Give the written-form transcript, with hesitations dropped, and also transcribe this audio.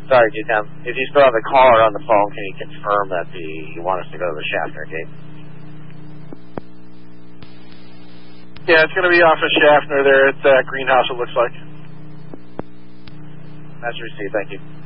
Sorry, G10. If you still have the caller on the phone, can you confirm that you want us to go to the Schaffner gate? Yeah, it's going to be off of Schaffner there at Greenhouse, it looks like. That's received, thank you.